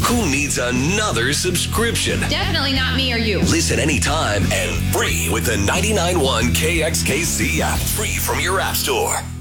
Who needs another subscription? Definitely not me or you. Listen anytime and free with the 99.1 KXKC app. Free from your app store.